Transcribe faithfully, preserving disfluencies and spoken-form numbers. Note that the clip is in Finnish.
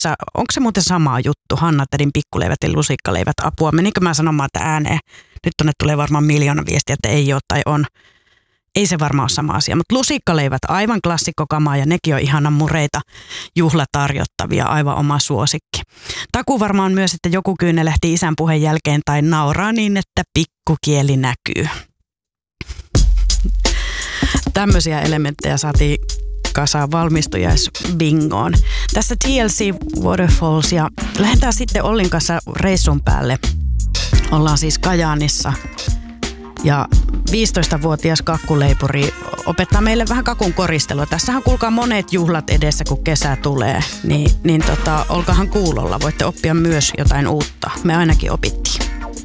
onko se muuten sama juttu, Hanna Tädin pikkuleivät ja lusikkaleivät, apua? Menikö mä sanomaan, että ääneen? Nyt tonne tulee varmaan miljoona viestiä, että ei ole tai on. Ei se varmaan ole sama asia, mutta lusikkaleivät aivan klassikkokamaa ja nekin on ihana mureita juhlatarjottavia, aivan oma suosikki. Takuu varmaan myös, että joku kyynelehtii isän puheen jälkeen tai nauraa niin, että pikkukieli näkyy. Tämmöisiä elementtejä saatiin kasaan valmistujaisbingoon. Tässä T L C Waterfalls ja lähdetään sitten Ollin kanssa reissun päälle. Ollaan siis Kajaanissa ja viisitoistavuotias kakkuleipuri opettaa meille vähän kakun koristelua. Tässähän kuulkaa monet juhlat edessä, kun kesä tulee, niin, niin tota, olkaahan kuulolla. Voitte oppia myös jotain uutta. Me ainakin opittiin.